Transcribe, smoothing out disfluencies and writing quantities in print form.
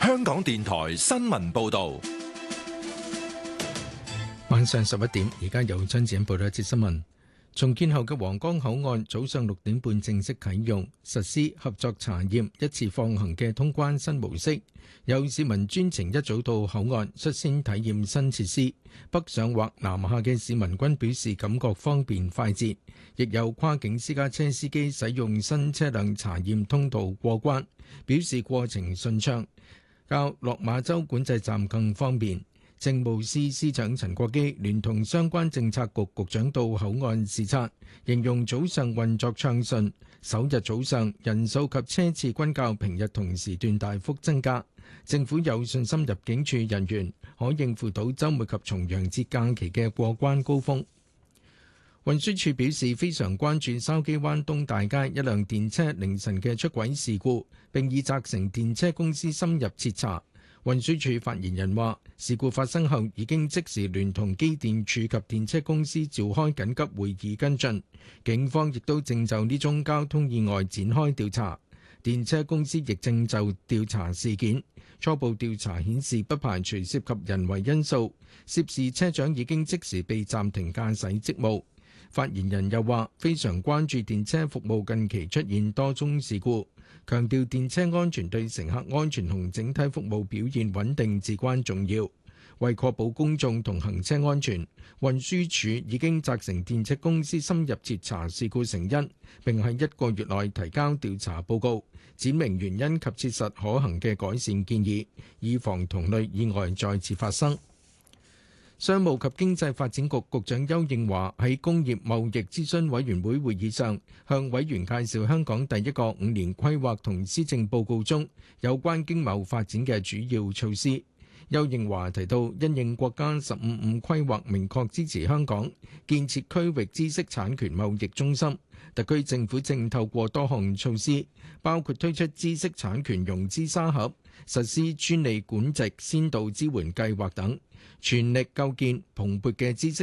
香港電台新聞報道。 晚上11點，而家由張子欣報道一節新聞。重建後嘅皇崗口岸早上6點半正式啟用，實施合作查驗、一次放行嘅通關新模式。有市民專程一早到口岸率先體驗新設施，北上或南下嘅市民均表示感覺方便快捷。亦有跨境私家車司機使用新車輛查驗通道過關，表示過程順暢，較落馬洲管制站更方便。政務司司長陳國基聯同相關政策局局長到口岸視察，形容早上運作暢順，首日早上人數及車次均較平日同時段大幅增加。政府有信心入境處人員可應付到週末及重陽節假期嘅過關高峰。運輸署表示非常關注筲箕灣東大街一輛電車凌晨嘅出軌事故，並已責成電車公司深入徹查。運輸署發言人話，事故發生後已經即時聯同機電署及電車公司召開緊急會議跟進，警方亦都正就呢宗交通意外展開調查，電車公司亦正就調查事件。初步調查顯示不排除涉及人為因素，涉事車長已經即時被暫停駕駛職務。發言人又話，非常關注電車服務近期出現多宗事故，強調電車安全對乘客安全同整體服務表現穩定至關重要。為確保公眾同行車安全，運輸署已經責成電車公司深入徹查事故成因，並喺1個月內提交調查報告，闡明原因及切實可行嘅改善建議，以防同類意外再次發生。商務及經濟發展局局長邱應華喺工業貿易諮詢委員會會議上，向委員介紹香港第一個5年規劃同施政報告中有關經貿發展嘅主要措施。邱應華提到，因應國家15-5規劃明確支持香港建設區域知識產權貿易中心，特區政府正透過多項措施，包括推出知識產權融資沙盒、實施專利管制先導支援計劃等，全力構建蓬勃嘅知識